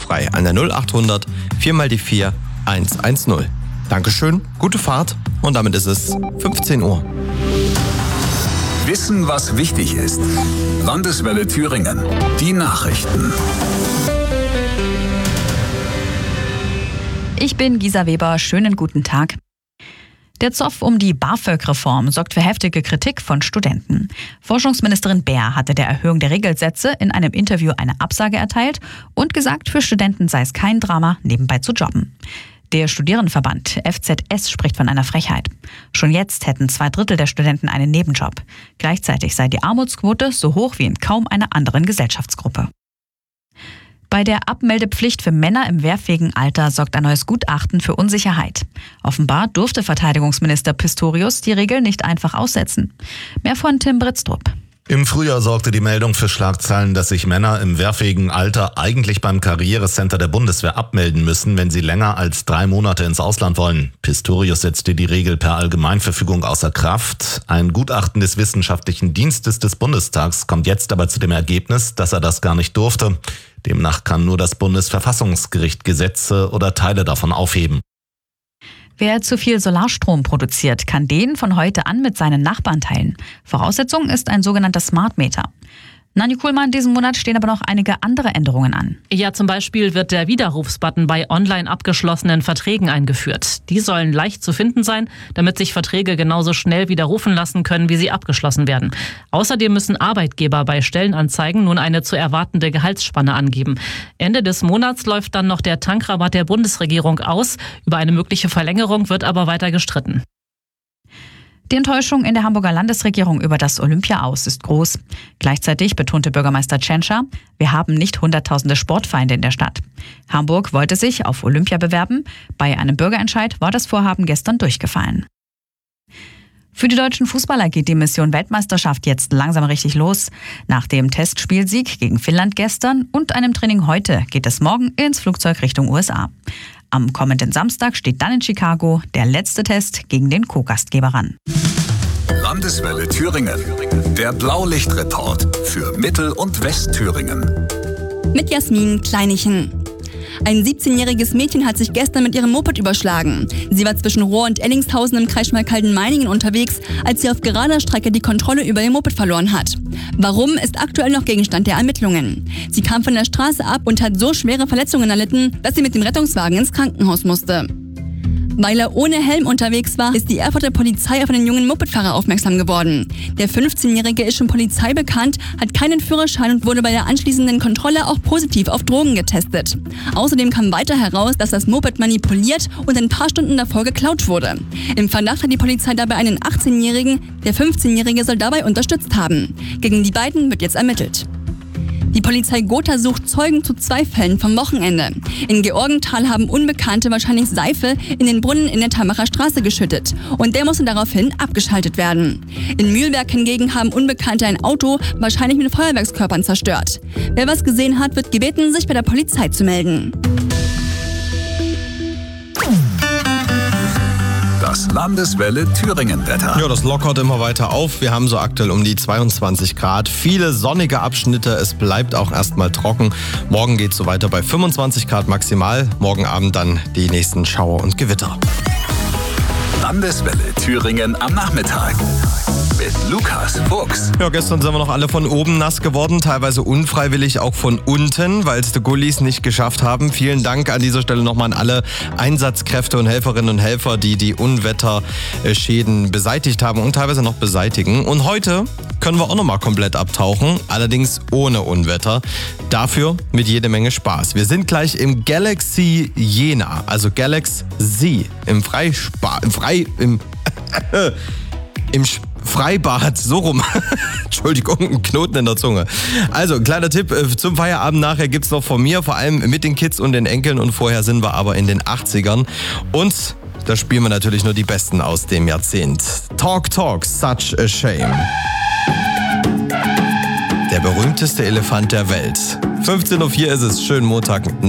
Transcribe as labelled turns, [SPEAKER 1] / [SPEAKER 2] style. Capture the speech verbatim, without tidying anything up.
[SPEAKER 1] frei an der null acht hundert vier mal die vier eins eins null. Dankeschön, gute Fahrt und damit ist es fünfzehn Uhr.
[SPEAKER 2] Wissen, was wichtig ist. Landeswelle Thüringen. Die Nachrichten.
[SPEAKER 3] Ich bin Gisa Weber. Schönen guten Tag. Der Zoff um die BAföG-Reform sorgt für heftige Kritik von Studenten. Forschungsministerin Baer hatte der Erhöhung der Regelsätze in einem Interview eine Absage erteilt und gesagt, für Studenten sei es kein Drama, nebenbei zu jobben. Der Studierendenverband F Z S spricht von einer Frechheit. Schon jetzt hätten zwei Drittel der Studenten einen Nebenjob. Gleichzeitig sei die Armutsquote so hoch wie in kaum einer anderen Gesellschaftsgruppe. Bei der Abmeldepflicht für Männer im wehrfähigen Alter sorgt ein neues Gutachten für Unsicherheit. Offenbar durfte Verteidigungsminister Pistorius die Regel nicht einfach aussetzen. Mehr von Tim Britztrup.
[SPEAKER 4] Im Frühjahr sorgte die Meldung für Schlagzeilen, dass sich Männer im wehrfähigen Alter eigentlich beim Karrierecenter der Bundeswehr abmelden müssen, wenn sie länger als drei Monate ins Ausland wollen. Pistorius setzte die Regel per Allgemeinverfügung außer Kraft. Ein Gutachten des Wissenschaftlichen Dienstes des Bundestags kommt jetzt aber zu dem Ergebnis, dass er das gar nicht durfte. Demnach kann nur das Bundesverfassungsgericht Gesetze oder Teile davon aufheben.
[SPEAKER 3] Wer zu viel Solarstrom produziert, kann den von heute an mit seinen Nachbarn teilen. Voraussetzung ist ein sogenannter Smart Meter. Nanni Kuhlmann, diesen Monat stehen aber noch einige andere Änderungen an.
[SPEAKER 5] Ja, zum Beispiel wird der Widerrufsbutton bei online abgeschlossenen Verträgen eingeführt. Die sollen leicht zu finden sein, damit sich Verträge genauso schnell widerrufen lassen können, wie sie abgeschlossen werden. Außerdem müssen Arbeitgeber bei Stellenanzeigen nun eine zu erwartende Gehaltsspanne angeben. Ende des Monats läuft dann noch der Tankrabatt der Bundesregierung aus. Über eine mögliche Verlängerung wird aber weiter gestritten.
[SPEAKER 3] Die Enttäuschung in der Hamburger Landesregierung über das Olympia-Aus ist groß. Gleichzeitig betonte Bürgermeister Tschentscher, wir haben nicht hunderttausende Sportfeinde in der Stadt. Hamburg wollte sich auf Olympia bewerben. Bei einem Bürgerentscheid war das Vorhaben gestern durchgefallen. Für die deutschen Fußballer geht die Mission Weltmeisterschaft jetzt langsam richtig los. Nach dem Testspielsieg gegen Finnland gestern und einem Training heute geht es morgen ins Flugzeug Richtung U S A. Am kommenden Samstag steht dann in Chicago der letzte Test gegen den Co-Gastgeber an.
[SPEAKER 2] Landeswelle Thüringen. Der Blaulichtreport für Mittel- und Westthüringen.
[SPEAKER 6] Mit Jasmin Kleinichen. Ein siebzehnjähriges Mädchen hat sich gestern mit ihrem Moped überschlagen. Sie war zwischen Rohr und Ellingshausen im Kreis Schmalkalden-Meiningen unterwegs, als sie auf gerader Strecke die Kontrolle über ihr Moped verloren hat. Warum, ist aktuell noch Gegenstand der Ermittlungen. Sie kam von der Straße ab und hat so schwere Verletzungen erlitten, dass sie mit dem Rettungswagen ins Krankenhaus musste. Weil er ohne Helm unterwegs war, ist die Erfurter Polizei auf einen jungen Mopedfahrer aufmerksam geworden. Der fünfzehnjährige ist schon Polizei bekannt, hat keinen Führerschein und wurde bei der anschließenden Kontrolle auch positiv auf Drogen getestet. Außerdem kam weiter heraus, dass das Moped manipuliert und ein paar Stunden davor geklaut wurde. Im Verdacht hat die Polizei dabei einen achtzehnjährigen, der fünfzehnjährige soll dabei unterstützt haben. Gegen die beiden wird jetzt ermittelt. Die Polizei Gotha sucht Zeugen zu zwei Fällen vom Wochenende. In Georgenthal haben Unbekannte wahrscheinlich Seife in den Brunnen in der Tamacher Straße geschüttet und der musste daraufhin abgeschaltet werden. In Mühlberg hingegen haben Unbekannte ein Auto wahrscheinlich mit Feuerwerkskörpern zerstört. Wer was gesehen hat, wird gebeten, sich bei der Polizei zu melden.
[SPEAKER 2] Das Landeswelle Thüringen-Wetter.
[SPEAKER 1] Ja, das lockert immer weiter auf. Wir haben so aktuell um die zweiundzwanzig Grad. Viele sonnige Abschnitte. Es bleibt auch erstmal trocken. Morgen geht es so weiter bei fünfundzwanzig Grad maximal. Morgen Abend dann die nächsten Schauer und Gewitter.
[SPEAKER 2] Landeswelle Thüringen am Nachmittag. Mit Lukas Fuchs.
[SPEAKER 1] Ja, gestern sind wir noch alle von oben nass geworden, teilweise unfreiwillig auch von unten, weil es die Gullis nicht geschafft haben. Vielen Dank an dieser Stelle nochmal an alle Einsatzkräfte und Helferinnen und Helfer, die die Unwetterschäden beseitigt haben und teilweise noch beseitigen. Und heute können wir auch nochmal komplett abtauchen, allerdings ohne Unwetter. Dafür mit jede Menge Spaß. Wir sind gleich im Galaxy Jena, also Galaxy im Freispa, im Frei, im, im Freibad, so rum. Entschuldigung, ein Knoten in der Zunge. Also, ein kleiner Tipp zum Feierabend nachher gibt's noch von mir, vor allem mit den Kids und den Enkeln. Und vorher sind wir aber in den achtzigern. Und da spielen wir natürlich nur die Besten aus dem Jahrzehnt. Talk Talk, such a shame. Der berühmteste Elefant der Welt. fünfzehn Uhr vier ist es, schönen Montag.